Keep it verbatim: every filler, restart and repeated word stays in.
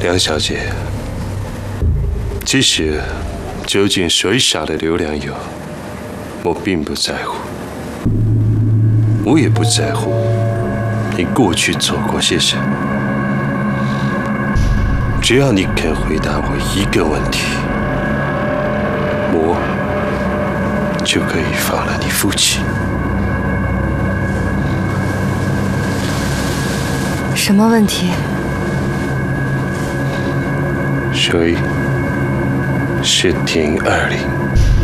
杨小姐，其实究竟谁杀了刘良友，我并不在乎，我也不在乎你过去做过些什么。只要你肯回答我一个问题，我就可以放了你父亲。 什么问题？ 谁是丁二林？